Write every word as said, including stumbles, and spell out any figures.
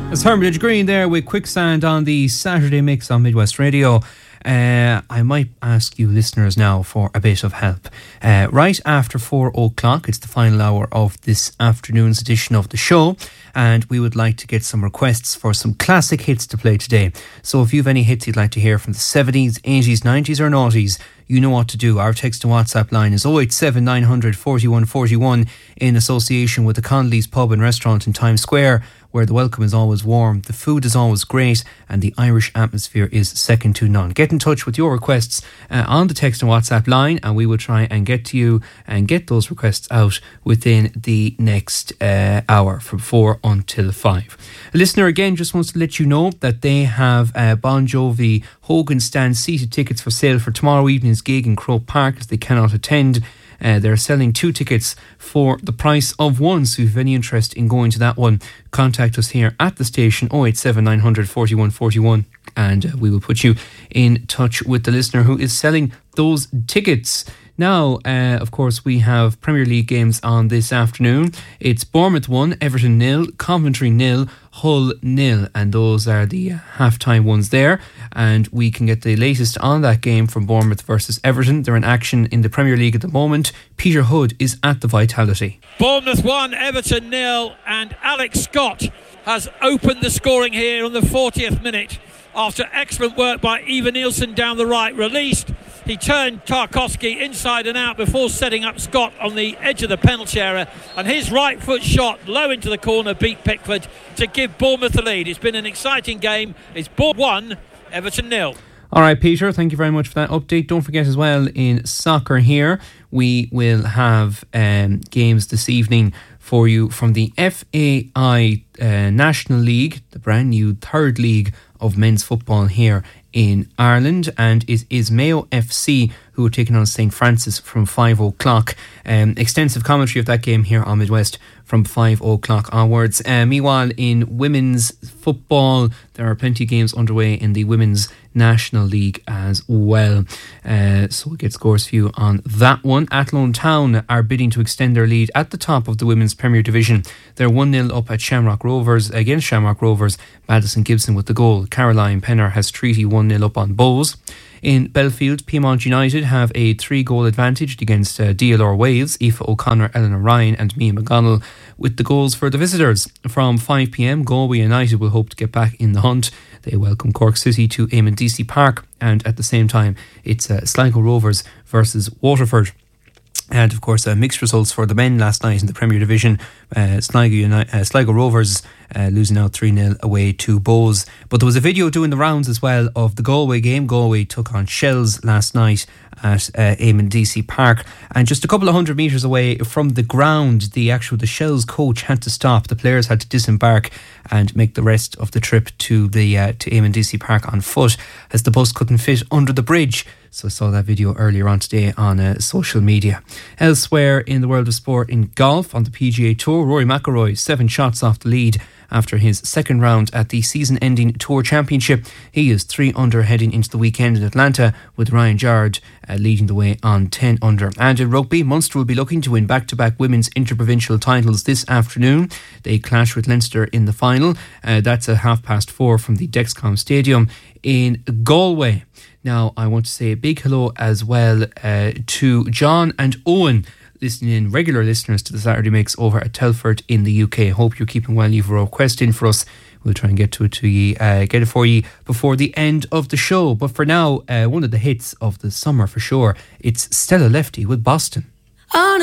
It's Hermitage Green there with Quicksand on the Saturday Mix on Midwest Radio. Uh, I might ask you listeners now for a bit of help. Uh, right after four o'clock, it's the final hour of this afternoon's edition of the show, and we would like to get some requests for some classic hits to play today. So if you have any hits you'd like to hear from the seventies, eighties, nineties or noughties, you know what to do. Our text and WhatsApp line is oh eight seven nine hundred forty-one forty-one in association with the Connolly's Pub and Restaurant in Times Square, where the welcome is always warm, the food is always great, and the Irish atmosphere is second to none. Get in touch with your requests uh, on the text and WhatsApp line, and we will try and get to you and get those requests out within the next uh, hour from four until five. A listener again just wants to let you know that they have uh, Bon Jovi Hogan Stand seated tickets for sale for tomorrow evening's gig in Croke Park, as they cannot attend. Uh, they're selling two tickets for the price of one, so if you have any interest in going to that one, contact us here at the station oh eight seven nine hundred forty-one forty-one, and uh, we will put you in touch with the listener who is selling those tickets. Now, uh, of course, we have Premier League games on this afternoon. It's Bournemouth one, Everton nil, Coventry nil, Hull nil, and those are the uh, half-time ones there. And we can get the latest on that game from Bournemouth versus Everton. They're in action in the Premier League at the moment. Peter Hood is at the Vitality. Bournemouth one, Everton nil, and Alex Scott has opened the scoring here on the fortieth minute after excellent work by Eva Nielsen down the right. Released, he turned Tarkowski inside and out before setting up Scott on the edge of the penalty area, and his right foot shot low into the corner beat Pickford to give Bournemouth the lead. It's been an exciting game. It's Bournemouth one, Everton nil. All right, Peter, thank you very much for that update. Don't forget as well, in soccer here, we will have um, games this evening for you from the F A I uh, National League, the brand new third league of men's football here in Ireland, and it is Mayo F C who are taking on Saint Francis from five o'clock. Um, extensive commentary of that game here on Midwest from five o'clock onwards. Uh, meanwhile, in women's football, there are plenty of games underway in the Women's National League as well. Uh, so we'll get scores for you on that one. Athlone Town are bidding to extend their lead at the top of the Women's Premier Division. They're one nil up at Shamrock Rovers. Against Shamrock Rovers, Madison Gibson with the goal. Caroline Penner has Treaty one nil up on Bowes. In Belfield, Piedmont United have a three-goal advantage against uh, D L R Wales. Aoife O'Connor, Eleanor Ryan and Mia McGonnell with the goals for the visitors. From five p.m, Galway United will hope to get back in the hunt. They welcome Cork City to Eamon Deacy Park, and at the same time it's uh, Sligo Rovers versus Waterford. And of course, uh, mixed results for the men last night in the Premier Division. Uh, Sligo, Uni- uh, Sligo Rovers uh, losing out three nil away to Bowes. But there was a video doing the rounds as well of the Galway game. Galway took on Shells last night at uh, Eamon Deacy Park, and just a couple of hundred metres away from the ground, the actual the Shells coach had to stop. The players had to disembark and make the rest of the trip to the uh, to Eamon Deacy Park on foot, as the bus couldn't fit under the bridge. So I saw that video earlier on today on uh, social media. Elsewhere in the world of sport, in golf on the P G A Tour, Rory McIlroy seven shots off the lead after his second round at the season-ending Tour Championship. He is three under heading into the weekend in Atlanta, with Ryan Jarrett uh, leading the way on ten under. And in rugby, Munster will be looking to win back-to-back women's interprovincial titles this afternoon. They clash with Leinster in the final. Uh, that's at half past four from the Dexcom Stadium in Galway. Now, I want to say a big hello as well uh, to John and Owen, listening in, regular listeners to the Saturday Mix over at Telford in the U K. Hope you're keeping well. You've a request in for us. We'll try and get to it to ye, uh, get it for you before the end of the show. But for now, uh, one of the hits of the summer for sure, it's Stella Lefty with Boston. On